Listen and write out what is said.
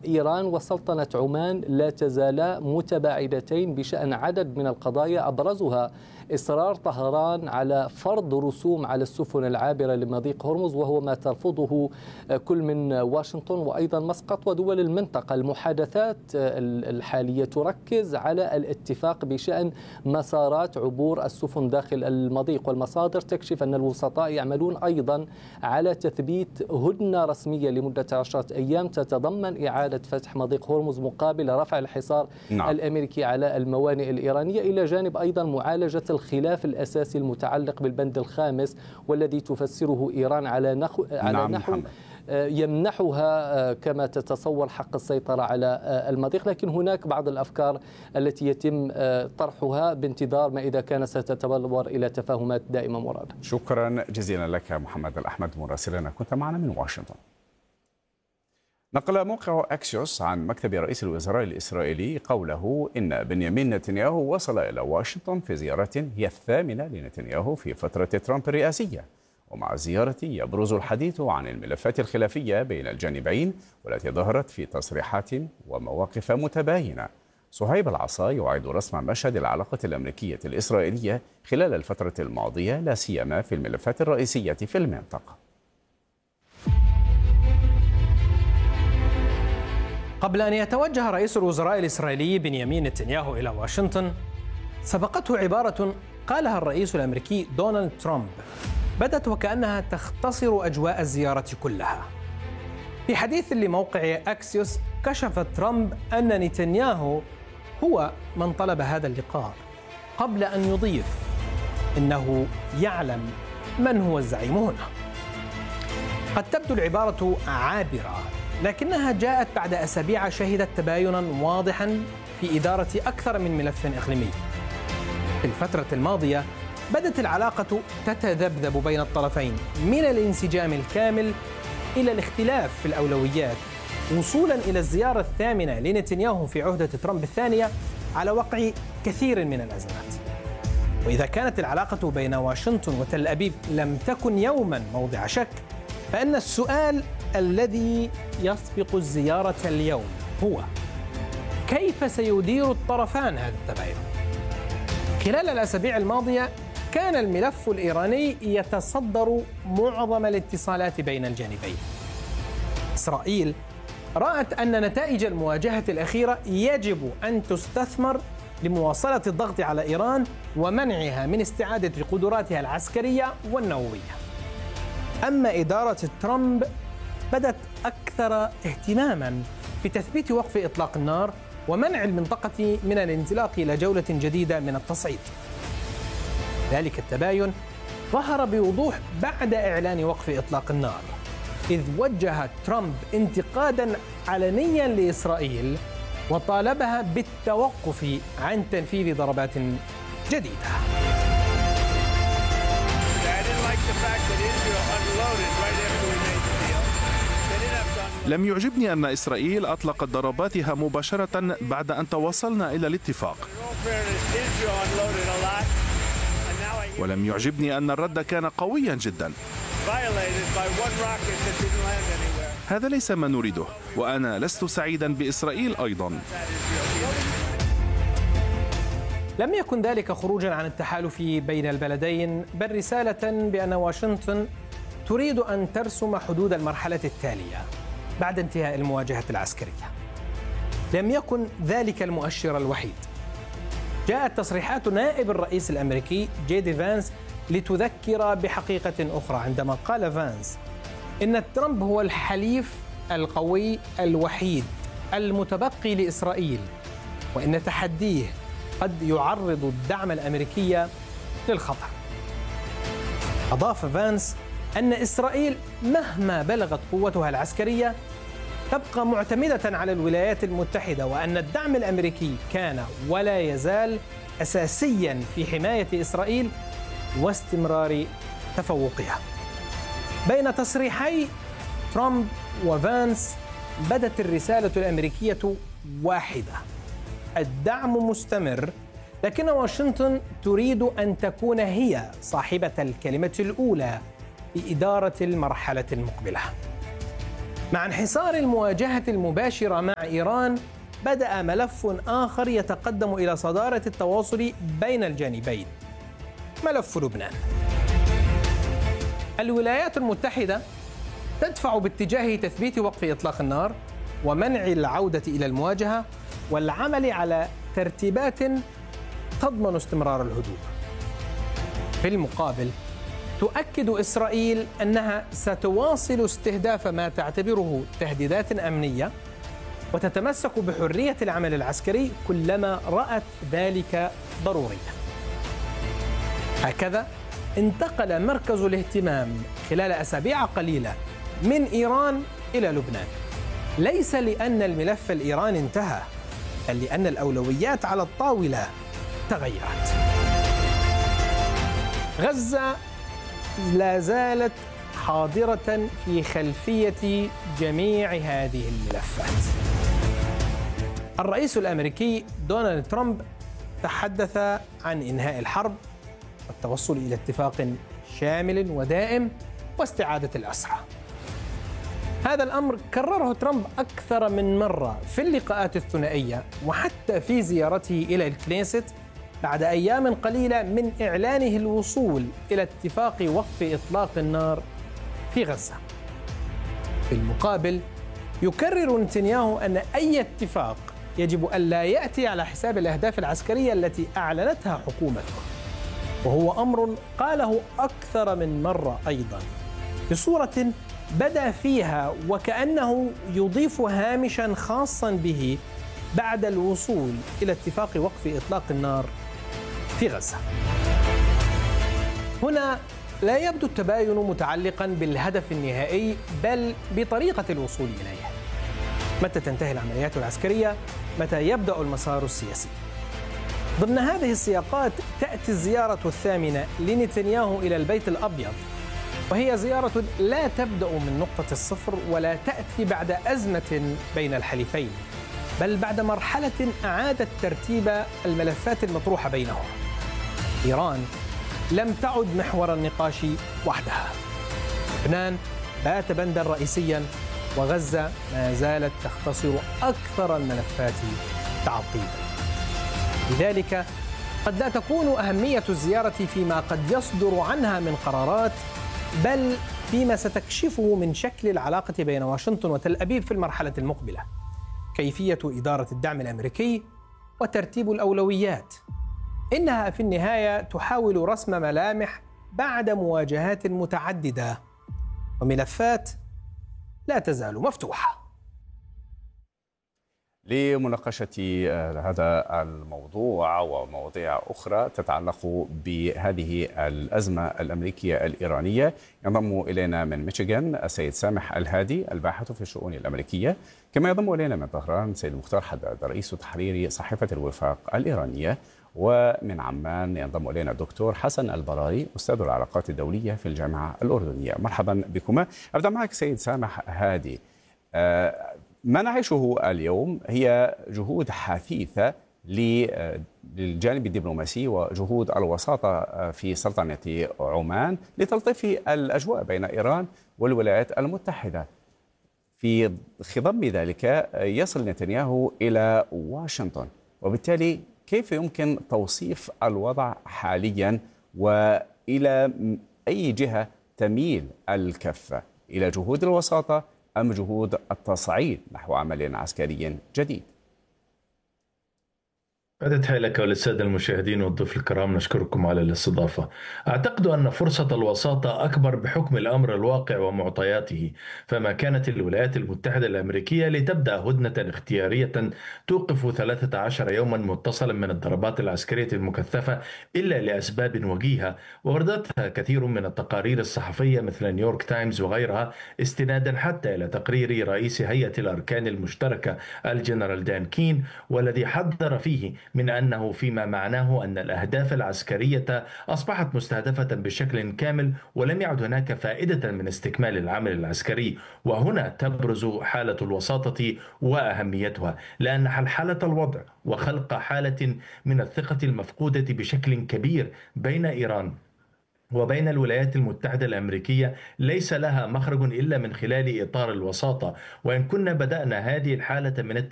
إيران وسلطنة عمان لا تزالا متباعدتين بشأن عدد من القضايا، أبرزها إصرار طهران على فرض رسوم على السفن العابرة لمضيق هرمز، وهو ما ترفضه كل من واشنطن وأيضا مسقط ودول المنطقة. المحادثات الحالية تركز على الاتفاق بشأن مسارات عبور السفن داخل المضيق، والمصادر تكشف أن الوسطاء يعملون أيضا على تثبيت هدنة رسمية لمدة 10 أيام تتضمن إعادة فتح مضيق هرمز مقابل رفع الحصار الأمريكي على الموانئ الإيرانية، إلى جانب أيضا معالجة الخلاف الأساسي المتعلق بالبند الخامس والذي تفسره إيران على نحو يمنحها كما تتصور حق السيطرة على المضيق. لكن هناك بعض الأفكار التي يتم طرحها بانتظار ما إذا كان ستتبلور إلى تفاهمات دائمة مرادة. شكرا جزيلا لك محمد الأحمد مراسلنا، كنت معنا من واشنطن. نقل موقع أكسيوس عن مكتب رئيس الوزراء الإسرائيلي قوله إن بنيامين نتنياهو وصل إلى واشنطن في زيارة هي الثامنة لنتنياهو في فترة ترامب الرئاسية، ومع الزيارة يبرز الحديث عن الملفات الخلافية بين الجانبين والتي ظهرت في تصريحات ومواقف متباينة. صهيب العصا يعيد رسم مشهد العلاقة الأمريكية الإسرائيلية خلال الفترة الماضية، لا سيما في الملفات الرئيسية في المنطقة. قبل أن يتوجه رئيس الوزراء الإسرائيلي بنيامين نتنياهو إلى واشنطن، سبقته عبارة قالها الرئيس الأمريكي دونالد ترامب بدت وكأنها تختصر أجواء الزيارة كلها. في حديث لموقع أكسيوس كشف ترامب أن نتنياهو هو من طلب هذا اللقاء، قبل أن يضيف إنه يعلم من هو الزعيم هنا. قد تبدو العبارة عابرة، لكنها جاءت بعد أسابيع شهدت تباينا واضحا في إدارة أكثر من ملف إقليمي. في الفترة الماضية بدت العلاقة تتذبذب بين الطرفين من الانسجام الكامل إلى الاختلاف في الأولويات، وصولا إلى الزيارة الثامنة لنتنياهو في عهدة ترامب الثانية على وقع كثير من الأزمات. وإذا كانت العلاقة بين واشنطن وتل أبيب لم تكن يوما موضع شك، فإن السؤال الذي يسبق الزيارة اليوم هو كيف سيدير الطرفان هذا التباين؟ خلال الأسابيع الماضية كان الملف الإيراني يتصدر معظم الاتصالات بين الجانبين. إسرائيل رأت أن نتائج المواجهة الأخيرة يجب أن تستثمر لمواصلة الضغط على إيران ومنعها من استعادة قدراتها العسكرية والنووية. أما إدارة ترامب بدت أكثر اهتماما بتثبيت وقف إطلاق النار ومنع المنطقة من الانزلاق إلى جولة جديدة من التصعيد. ذلك التباين ظهر بوضوح بعد إعلان وقف إطلاق النار، إذ وجه ترامب انتقادا علنيا لإسرائيل وطالبها بالتوقف عن تنفيذ ضربات جديدة. لم يعجبني أن إسرائيل أطلقت ضرباتها مباشرة بعد أن توصلنا إلى الاتفاق، ولم يعجبني أن الرد كان قويا جدا. هذا ليس ما نريده، وأنا لست سعيدا بإسرائيل أيضا. لم يكن ذلك خروجا عن التحالف بين البلدين، بل رسالة بأن واشنطن تريد أن ترسم حدود المرحلة التالية بعد انتهاء المواجهة العسكرية. لم يكن ذلك المؤشر الوحيد. جاءت تصريحات نائب الرئيس الأمريكي جي دي فانس لتذكر بحقيقة أخرى، عندما قال فانس إن ترامب هو الحليف القوي الوحيد المتبقي لإسرائيل، وإن تحديه قد يعرض الدعم الأمريكي للخطر. أضاف فانس أن إسرائيل مهما بلغت قوتها العسكرية تبقى معتمدة على الولايات المتحدة، وأن الدعم الأمريكي كان ولا يزال أساسيا في حماية إسرائيل واستمرار تفوقها. بين تصريحي ترامب وفانس بدت الرسالة الأمريكية واحدة: الدعم مستمر، لكن واشنطن تريد أن تكون هي صاحبة الكلمة الأولى في إدارة المرحلة المقبلة. مع انحصار المواجهة المباشرة مع إيران، بدأ ملف آخر يتقدم إلى صدارة التواصل بين الجانبين، ملف لبنان. الولايات المتحدة تدفع باتجاه تثبيت وقف إطلاق النار ومنع العودة إلى المواجهة والعمل على ترتيبات تضمن استمرار الهدوء. في المقابل، تؤكد إسرائيل أنها ستواصل استهداف ما تعتبره تهديدات أمنية وتتمسك بحرية العمل العسكري كلما رأت ذلك ضروريا. هكذا انتقل مركز الاهتمام خلال أسابيع قليلة من إيران إلى لبنان، ليس لأن الملف الإيراني انتهى، بل لأن الأولويات على الطاولة تغيرت. غزة لا زالت حاضرة في خلفية جميع هذه الملفات. الرئيس الأمريكي دونالد ترامب تحدث عن إنهاء الحرب والتوصل إلى اتفاق شامل ودائم واستعادة الأسرى. هذا الأمر كرره ترامب أكثر من مرة في اللقاءات الثنائية وحتى في زيارته إلى الكنيست بعد أيام قليلة من إعلانه الوصول إلى اتفاق وقف إطلاق النار في غزة. في المقابل، يكرر نتنياهو أن أي اتفاق يجب ألا يأتي على حساب الأهداف العسكرية التي أعلنتها حكومته، وهو أمر قاله أكثر من مرة أيضا بصورة بدأ فيها وكأنه يضيف هامشا خاصا به بعد الوصول إلى اتفاق وقف إطلاق النار في غزة. هنا لا يبدو التباين متعلقا بالهدف النهائي، بل بطريقة الوصول إليه. متى تنتهي العمليات العسكرية؟ متى يبدأ المسار السياسي؟ ضمن هذه السياقات تأتي الزيارة الثامنة لنتنياهو إلى البيت الأبيض، وهي زيارة لا تبدأ من نقطة الصفر ولا تأتي بعد أزمة بين الحليفين، بل بعد مرحلة أعادت ترتيب الملفات المطروحة بينهم. إيران لم تعد محور النقاش وحدها، لبنان بات بندا رئيسيا، وغزة ما زالت تختصر أكثر الملفات تعقيدا. لذلك قد لا تكون أهمية الزيارة فيما قد يصدر عنها من قرارات، بل فيما ستكشفه من شكل العلاقة بين واشنطن وتل أبيب في المرحلة المقبلة، كيفية إدارة الدعم الأمريكي وترتيب الأولويات. إنها في النهاية تحاول رسم ملامح بعد مواجهات متعددة وملفات لا تزال مفتوحة. لمناقشة هذا الموضوع ومواضيع أخرى تتعلق بهذه الأزمة الأمريكية الإيرانية، ينضم إلينا من ميشيغان السيد سامح الهادي الباحث في الشؤون الأمريكية، كما ينضم إلينا من طهران السيد مختار حداد رئيس تحرير صحيفة الوفاق الإيرانية، ومن عمان ينضم إلينا الدكتور حسن البراري أستاذ العلاقات الدولية في الجامعة الأردنية. مرحبا بكما. أبدأ معك سيد سامح هادي. ما نعيشه اليوم هي جهود حثيثة للجانب الدبلوماسي وجهود الوساطة في سلطنة عمان لتلطيف الأجواء بين إيران والولايات المتحدة. في خضم ذلك يصل نتنياهو إلى واشنطن، وبالتالي كيف يمكن توصيف الوضع حاليا، وإلى أي جهة تميل الكفة، إلى جهود الوساطة أم جهود التصعيد نحو عمل عسكري جديد؟ تحية لك وللسادة المشاهدين والضيوف الكرام، نشكركم على الاستضافة. أعتقد أن فرصة الوساطة أكبر بحكم الأمر الواقع ومعطياته، فما كانت الولايات المتحدة الأمريكية لتبدأ هدنة اختيارية توقف 13 يوما متصلا من الضربات العسكرية المكثفة إلا لأسباب وجيهة، وردتها كثير من التقارير الصحفية مثل نيويورك تايمز وغيرها، استنادا حتى إلى تقرير رئيس هيئة الأركان المشتركة الجنرال دان كين، والذي حذر فيه من أنه فيما معناه أن الأهداف العسكرية أصبحت مستهدفة بشكل كامل، ولم يعد هناك فائدة من استكمال العمل العسكري. وهنا تبرز حالة الوساطة وأهميتها، لأن حلحلة الوضع وخلق حالة من الثقة المفقودة بشكل كبير بين إيران وبين الولايات المتحدة الأمريكية ليس لها مخرج إلا من خلال إطار الوساطة. وإن كنا بدأنا هذه الحالة من